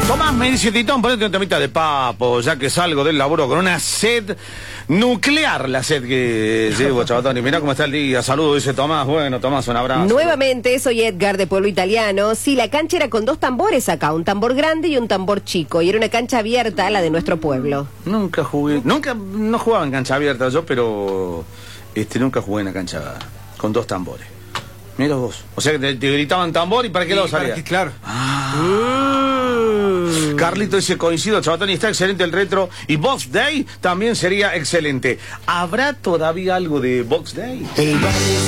Tomás me dice, Titón, ponete un temita de Papo, ya que salgo del laburo con una sed nuclear, la sed que llevo, Chabatón. Y mirá cómo está el día. Saludos, dice Tomás. Bueno, Tomás, un abrazo. Nuevamente, soy Edgar de Pueblo Italiano. Sí, la cancha era con dos tambores acá, un tambor grande y un tambor chico. Y era una cancha abierta, la de nuestro pueblo. Nunca jugué, no jugaba en cancha abierta yo, pero nunca jugué en la cancha con dos tambores. Mira vos. O sea que te gritaban tambor y para qué lado salía. Claro. Carlito dice, coincido, Chabatón, y está excelente el retro. Y Box Day también sería excelente. ¿Habrá todavía algo de Box Day?